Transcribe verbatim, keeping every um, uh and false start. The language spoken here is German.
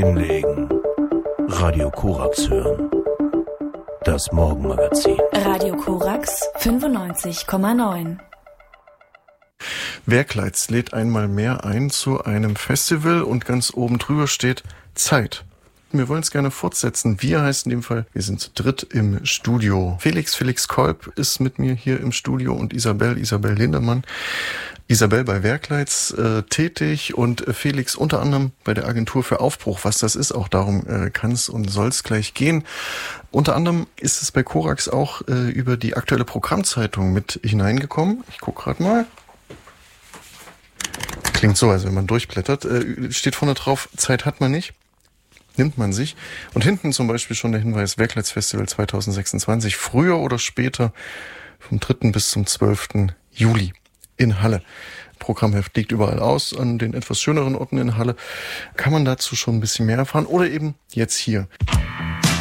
hinlegen, Radio Korax hören. Das Morgenmagazin. Radio Korax fünfundneunzig Komma neun. Werkleitz lädt einmal mehr ein zu einem Festival und ganz oben drüber steht Zeit. Wir wollen es gerne fortsetzen. Wir heißt in dem Fall, wir sind zu dritt im Studio. Felix, Felix Kolb ist mit mir hier im Studio und Isabel, Isabel Lindemann. Isabel bei Werkleitz äh, tätig und äh, Felix unter anderem bei der Agentur für Aufbruch. Was das ist, auch darum äh, kann es und soll es gleich gehen. Unter anderem ist es bei Korax auch äh, über die aktuelle Programmzeitung mit hineingekommen. Ich gucke gerade mal. Klingt so, also wenn man durchblättert, äh, steht vorne drauf, Zeit hat man nicht. Nimmt man sich. Und hinten zum Beispiel schon der Hinweis, Werkleitz Festival zwanzig sechsundzwanzig, früher oder später, vom dritten bis zum zwölften Juli in Halle. Programmheft liegt überall aus, an den etwas schöneren Orten in Halle. Kann man dazu schon ein bisschen mehr erfahren oder eben jetzt hier.